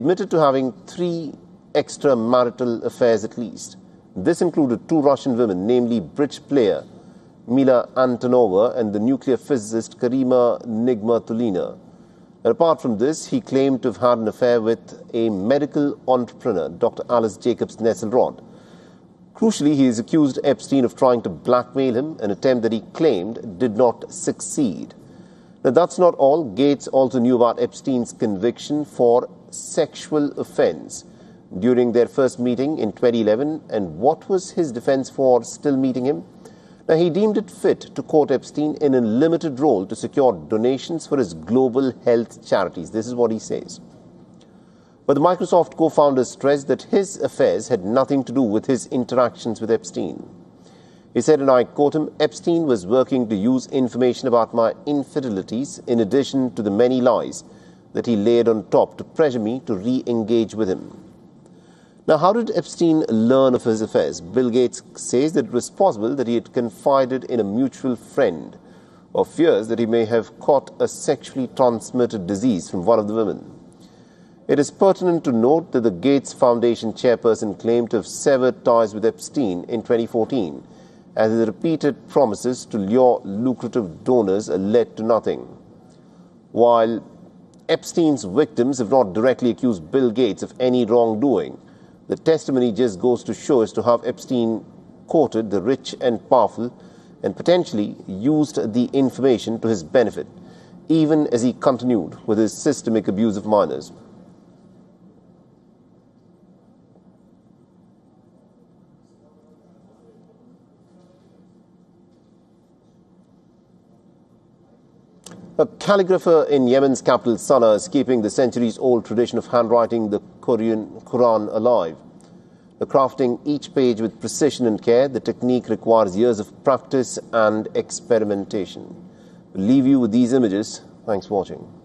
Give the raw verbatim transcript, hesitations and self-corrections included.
admitted to having three extramarital affairs at least. This included two Russian women, namely bridge player Mila Antonova and the nuclear physicist Karima Nigmatulina. And apart from this, he claimed to have had an affair with a medical entrepreneur, Doctor Alice Jacobs Nesselrod. Crucially, he has accused Epstein of trying to blackmail him, an attempt that he claimed did not succeed. Now, that's not all. Gates also knew about Epstein's conviction for sexual offense during their first meeting in twenty eleven. And what was his defense for still meeting him? Now, he deemed it fit to quote Epstein in a limited role to secure donations for his global health charities. This is what he says. But the Microsoft co-founder stressed that his affairs had nothing to do with his interactions with Epstein. He said, and I quote him, Epstein was working to use information about my infidelities in addition to the many lies that he laid on top to pressure me to re-engage with him. Now, how did Epstein learn of his affairs? Bill Gates says that it was possible that he had confided in a mutual friend or fears that he may have caught a sexually transmitted disease from one of the women. It is pertinent to note that the Gates Foundation chairperson claimed to have severed ties with Epstein in twenty fourteen, as his repeated promises to lure lucrative donors led to nothing. While Epstein's victims have not directly accused Bill Gates of any wrongdoing, the testimony just goes to show as to how Epstein courted the rich and powerful and potentially used the information to his benefit, even as he continued with his systemic abuse of minors. A calligrapher in Yemen's capital Sana'a is keeping the centuries-old tradition of handwriting the Korean Quran alive. The crafting each page with precision and care, the technique requires years of practice and experimentation. We'll leave you with these images. Thanks for watching.